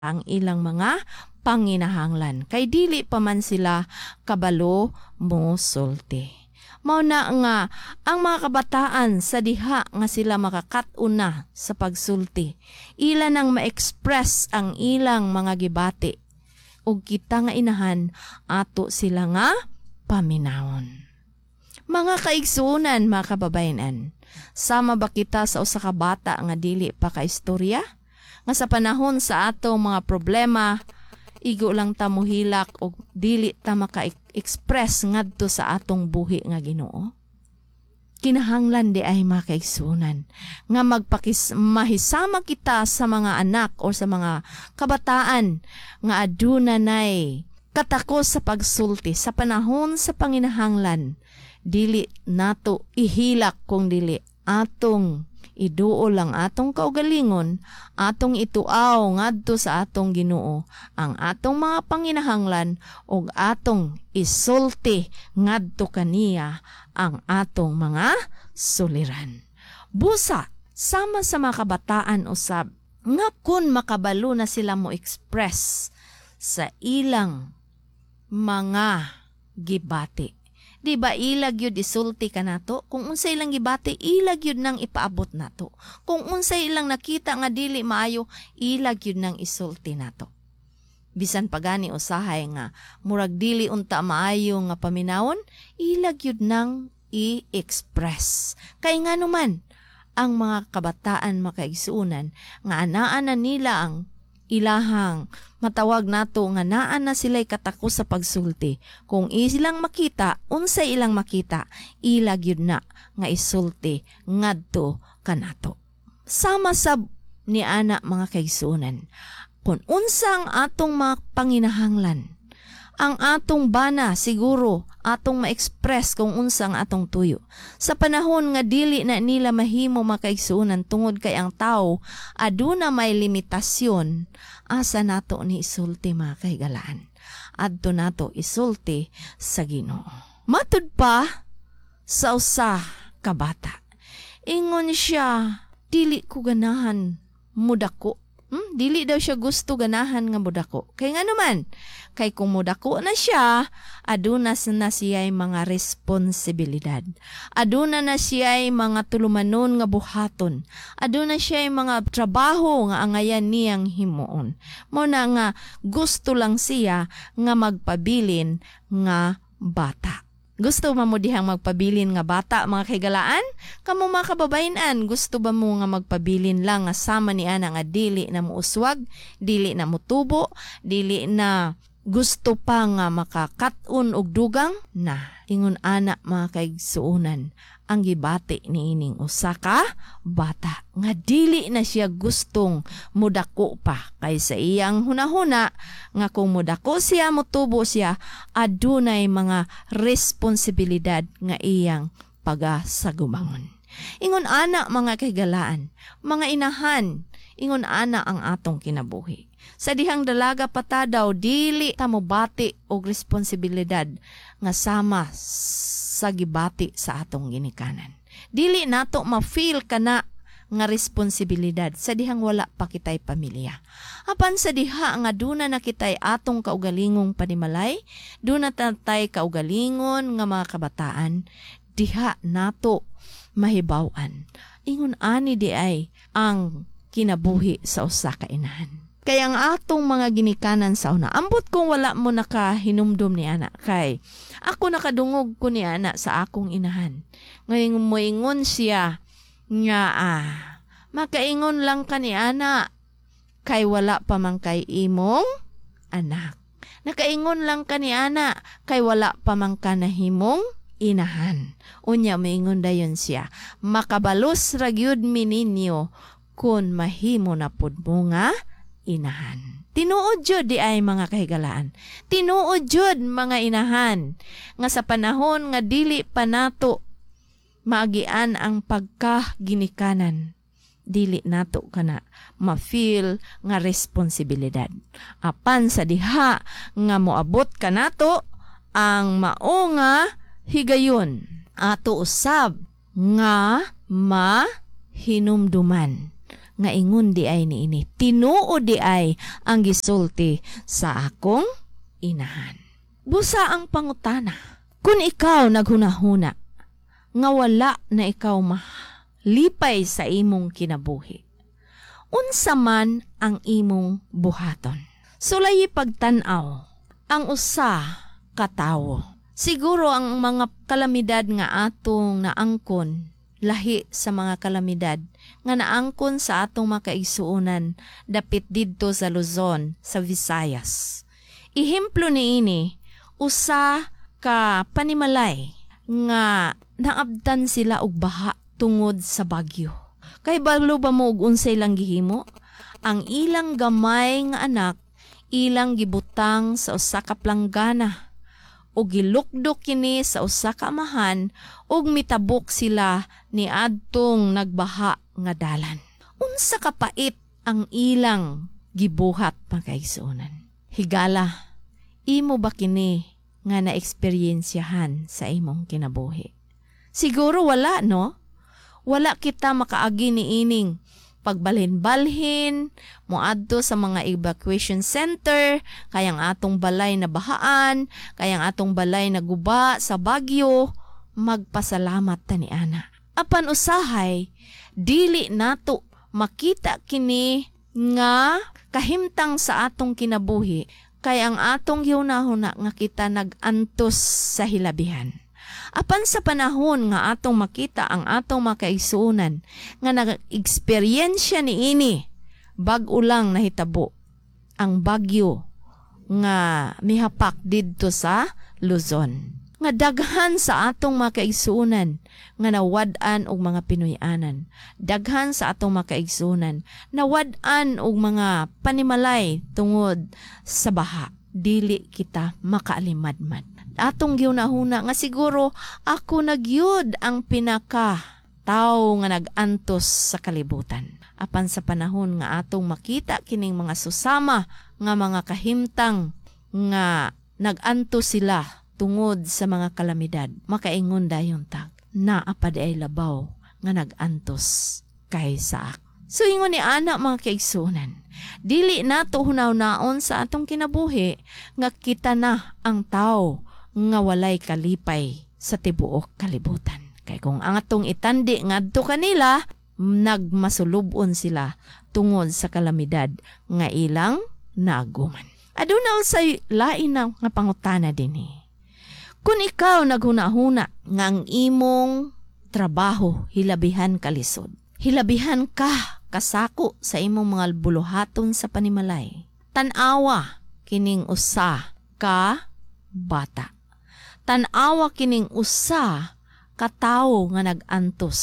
ang ilang mga panginahanglan. Kay dili pa man sila kabalo mo sulti. Mao na nga ang mga kabataan sa diha nga sila makakatuna sa pagsulti. Ila nang ma-express ang ilang mga gibati. Ug kita nga inahan ato sila nga paminawon. Mga kaigsuunan, mga kababayanan, sama ba kita sa usa ka bata nga dili pa kaistorya? Nga sa panahon sa atong mga problema, igo lang ta mohilak o dili ta maka-express ngadto sa atong buhi nga Ginoo. Kinahanglan di ay makaigsunan nga mahisama kita sa mga anak o sa mga kabataan nga adunay katakos sa pagsulti sa panahon sa panginahanglan. Dili nato ihilak kung dili atong iduol ang atong kaugalingon, atong ituaw ngadto sa atong Ginoo ang atong mga panginahanglan ug atong isulti ngadto kaniya ang atong mga suliran. Busa sama sa mga kabataan usab nga kun makabalo na sila mo express sa ilang mga gibati. Di ba ilag yun isulti ka nato? Kung unsay ilang gibati, ilag yun nang ipaabot nato. Kung unsay ilang nakita nga dili maayo, ilag yun nang isulti nato. Bisan pagani usahay nga, murag dili unta maayo nga paminawon, ilag yun nang i-express. Kay nga naman, ang mga kabataan makaigsuunan, nga anaan na nila ang ilahang matawag nato nga naan na sila'y katakos sa pagsulti. Kung ilang makita, unsay ilang makita, ilag yun na nga isulti ngadto kanato. Sama sab ni ana mga kaigsuunan. Kung unsang atong mga panginahanglan, ang atong bana siguro atong ma-express kung unsang atong tuyo. Sa panahon nga dili na nila mahimo makaigsuunan tungod kay ang tao aduna may limitasyon, asa nato ni isulti mga kahigalaan. Adto nato isulti sa Ginoo. Matud pa sa usa ka bata. Ingon siya, dili ko ganahan mudako. Dili daw siya gusto ganahan nga mudako. Kay nga naman, kay kung mudako na siya, aduna na siya'y mga responsibilidad. Aduna na siya'y mga tulumanon nga buhaton. Aduna siya'y mga trabaho nga angayan niyang himuon. Muna nga gusto lang siya nga magpabilin nga bata. Gusto ba mo dihang magpabilin nga bata, mga kaigalaan? Kamu mga kababayanan, gusto ba mo nga magpabilin lang nga sama ni ana nga dili na muuswag, dili na mutubo, dili na gusto pa nga makakatun og dugang? Na, ingon ana mga kaigsuunan, ang gibati ni ining usa ka bata nga dili na siya gustong mudako pa kaysa iyang hunahuna nga kung mudako siya motubo siya adunay mga responsibilidad nga iyang pagasagumangon. Ingon ana mga kahigalaan, mga inahan, ingon ana ang atong kinabuhi. Sa dihang dalaga pata daw, dili ta mobati og responsibilidad nga sama sa gibati sa atong ginikanan. Dili nato ma-feel kana nga responsibilidad sa dihang wala pa kitay pamilya. Apan sa diha nga duna na kitay atong kaugalingong panimalay, duna tatay kaugalingon nga mga kabataan, diha nato mahibaw-an. Ingon ani di ay ang kinabuhi sa usa ka inahan. Kaya ang atong mga ginikanan sa una, ambot kung wala mo nakahinumdum ni ana, kay ako nakadungog ko ni ana sa akong inahan. Ngayon moingon siya nga makaingon lang ka ni ana, kay wala pa man kay imong anak. Nakaingon lang ka ni ana, kay wala pa man ka nahimong inahan. Unya moingon dayon siya, makabalos ragyud mi ninyo kun mahimo na pud mo nga inahan. Tinuod jud di ay mga kahigalaan. Tinuod jud mga inahan nga sa panahon nga dili pa nato maagian ang pagkaginikanan. Dili nato kana ma-feel nga responsibilidad. Apan sa diha nga moabot ka nato ang mao nga higayon ato usab nga mahinumduman nga ingon di ay niini. Tinuod di ay ang gisulti sa akong inahan. Busa ang pangutana. Kung ikaw naghunahuna, nga wala na ikaw malipay sa imong kinabuhi, unsa man ang imong buhaton? Sulay pagtan-aw ang usa ka tawo. Siguro ang mga kalamidad nga atong naangkon, lahi sa mga kalamidad nga naangkon sa atong makaigsuunan dapit didto sa Luzon, sa Visayas. Ihemplo niini, usa ka panimalay nga naabdan sila og baha tungod sa bagyo. Kay balo ba mo og unsay lang gihimo? Ang ilang gamay nga anak ilang gibutang sa usa ka planggana o gilukdok kini sa usa ka amahan ug mitabok sila ni adtong nagbaha nga dalan. Unsa ka pait ang ilang gibuhat pagkaigsuonan? Higala, imo ba kini nga na-eksperyensyahan sa imong kinabuhi? Siguro wala, no? Wala kita makaagi ni ining pagbalhin-balhin, moadto sa mga evacuation center, kayang atong balay na bahaan, kayang atong balay na guba sa bagyo, magpasalamat ta ni ana. Apan usahay, dili nato makita kini nga kahimtang sa atong kinabuhi, kay ang atong yunahuna nga kita nag-antos sa hilabihan. Apan sa panahon nga atong makita ang atong makaigsuunan nga nag-eksperyensya ni ini, bag-o lang nahitabo ang bagyo nga mihapak didto sa Luzon. Nga daghan sa atong makaigsuunan nga nawad-an og mga Pinoyanan. Daghan sa atong makaigsuunan nawad-an og mga panimalay tungod sa baha. Dili kita makaalimadmad. Atong giunahuna nga siguro ako nagyud ang pinaka tao nga nag-antos sa kalibutan. Apan sa panahon nga atong makita kining mga susama nga mga kahimtang nga nag-antos sila tungod sa mga kalamidad, makaingon dayon tag naapad ay labaw nga nag-antos kay sa ako. So ingon ni ana mga kaigsuonan, dili nato hunaw-naon sa atong kinabuhi nga kita na ang tao nga walay kalipay sa tibuok kalibutan. Kay kung ang atong itandi ngadto kanila, nagmasulubon sila tungod sa kalamidad nga ilang naguman. Aduna usay lain na nga pangutana dinhi. Kung ikaw naghuna-huna nga ang imong trabaho hilabihan kalisod, hilabihan ka kasako sa imong mga buluhaton sa panimalay, tan-awa kining usa ka bata. Tan-awa kining usa ka tawo nga nag-antos,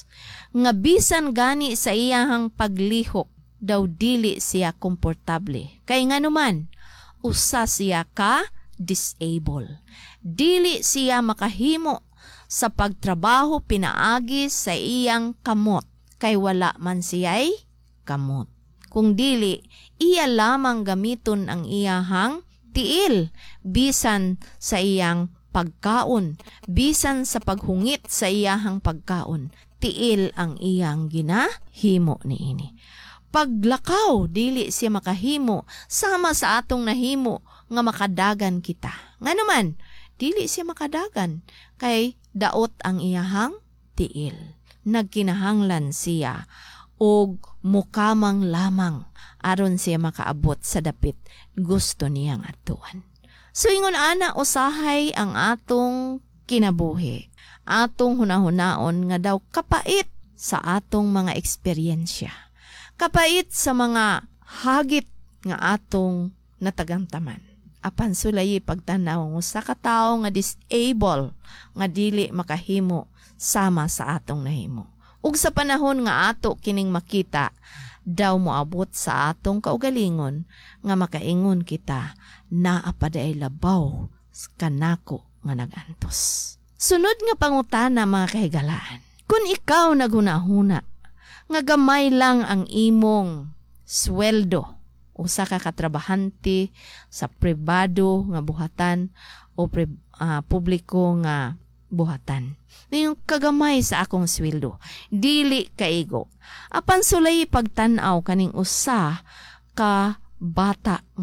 nga bisan gani sa iyahang paglihok daw dili siya komportable. Kay nga naman, usa siya ka disable. Dili siya makahimo sa pagtrabaho pinaagi sa iyang kamot, kay wala man siya'y kamot. Kung dili, iya lamang gamiton ang iyahang tiil, bisan sa iyang pagkaon, bisan sa paghungit sa iyahang pagkaon, tiil ang iyang ginahimo niini. Paglakaw, dili siya makahimo, sama sa atong nahimo nga makadagan kita. Nga naman, dili siya makadagan, kay daot ang iyahang tiil. Nagkinahanglan siya og mukamang lamang aron siya makaabot sa dapit gusto niyang atuan. So ingon ana usahay ang atong kinabuhi. Atong hunahunaon nga daw kapait sa atong mga eksperyensya. Kapait sa mga hagit nga atong natagamtaman. Apan sulay pagtanaw sa katao nga disable nga dili makahimo sama sa atong nahimo. Ug sa panahon nga ato kining makita, daw moabot sa atong kaugalingon nga makaingon kita na apaday labaw kanako nga nagantos. Sunod nga pangutana mga kahigalaan. Kung ikaw naghunahuna nga gamay lang ang imong sweldo, usa ka katrabahante sa pribado nga buhatan o publiko nga buhatan. Yung kagamay sa akong sweldo, dili kaigo. Apan sulay pagtanaw kaning usa ka bata